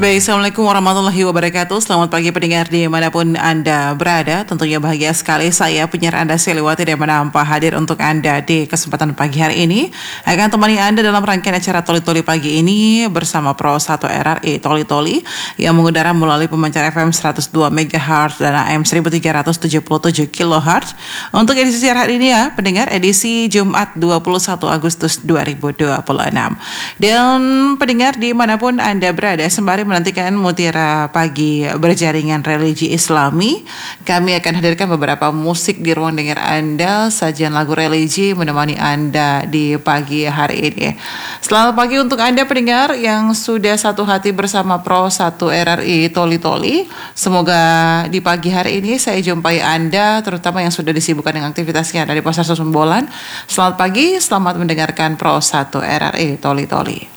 Baik, Assalamualaikum warahmatullahi wabarakatuh. Selamat pagi pendengar dimanapun Anda berada. Tentunya bahagia sekali saya penyiar Anda Seliwati dan menampak hadir untuk Anda di kesempatan pagi hari ini. Akan temani Anda dalam rangkaian acara Toli-Toli pagi ini bersama Pro 1 RRI Toli-Toli yang mengudara melalui pemancar FM 102 MHz dan AM 1377 kHz. Untuk edisi siar hari ini ya, pendengar edisi Jumat 21 Agustus 2026. Dan pendengar dimanapun Anda berada, sembari menantikan Mutiara Pagi berjaringan religi Islami, kami akan hadirkan beberapa musik di ruang dengar Anda, sajian lagu religi menemani Anda di pagi hari ini. Selamat pagi untuk Anda pendengar yang sudah satu hati bersama Pro 1 RRI Toli-Toli. Semoga di pagi hari ini saya jumpai Anda, terutama yang sudah disibukkan dengan aktivitasnya dari Pasar Sumbolan. Selamat pagi, selamat mendengarkan Pro 1 RRI Toli-Toli.